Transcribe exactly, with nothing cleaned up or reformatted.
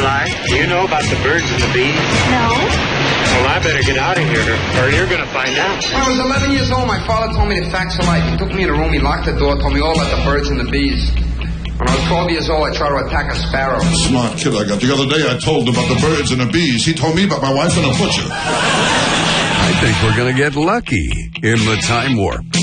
Vi, do you know about the birds and the bees? No. Well, I better get out of here, or you're going to find out. When I was eleven years old, my father told me the facts of life. He took me in a room, he locked the door, told me all about the birds and the bees. When I was twelve years old, I tried to attack a sparrow. Smart kid I got. The other day I told him about the birds and the bees. He told me about my wife and a butcher. I think we're going to get lucky in the Time Warp.